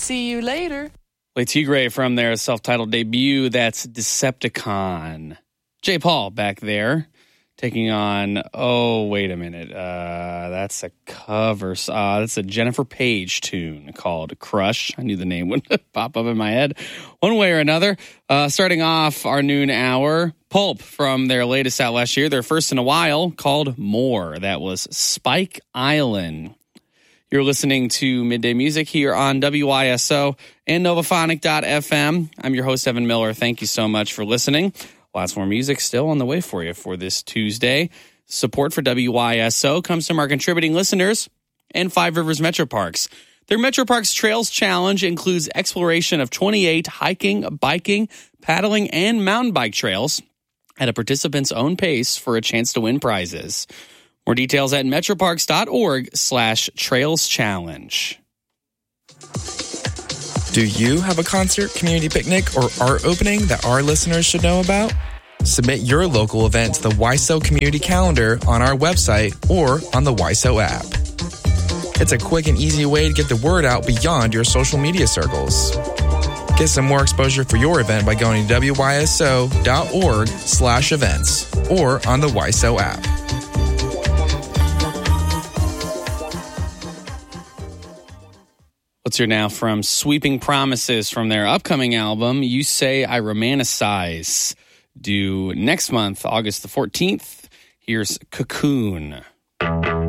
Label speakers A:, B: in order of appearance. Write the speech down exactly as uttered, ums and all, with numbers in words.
A: See you later.
B: Play Tigray from their self-titled debut. That's Decepticon. J. Paul back there taking on, oh, wait a minute. Uh, that's a cover. Uh, that's a Jennifer Page tune called Crush. I knew the name would pop up in my head one way or another. Uh, starting off our noon hour, Pulp from their latest out last year, their first in a while, called More. That was Spike Island. You're listening to Midday Music here on W I S O and Novaphonic dot f m. I'm your host, Evan Miller. Thank you so much for listening. Lots more music still on the way for you for this Tuesday. Support for W I S O comes from our contributing listeners and Five Rivers Metro Parks. Their Metro Parks Trails Challenge includes exploration of twenty-eight hiking, biking, paddling, and mountain bike trails at a participant's own pace for a chance to win prizes. More details at metroparks.org slash trails challenge.
C: Do you have a concert, community picnic, or art opening that our listeners should know about? Submit your local event to the W I S O Community Calendar on our website or on the W I S O app. It's a quick and easy way to get the word out beyond your social media circles. Get some more exposure for your event by going to W Y S O dot org slash events or on the W I S O app.
B: Let's hear now from Sweeping Promises from their upcoming album, You Say I Romanticize, due next month, August the fourteenth. Here's Cocoon.